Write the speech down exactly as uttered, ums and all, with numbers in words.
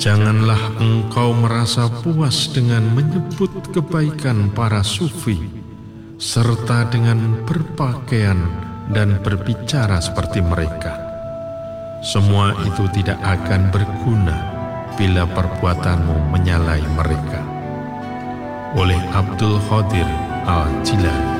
Janganlah engkau merasa puas dengan menyebut kebaikan para sufi, serta dengan berpakaian dan berbicara seperti mereka. Semua itu tidak akan berguna bila perbuatanmu menyalahi mereka. Oleh Abdul Qadir Al-Jilani.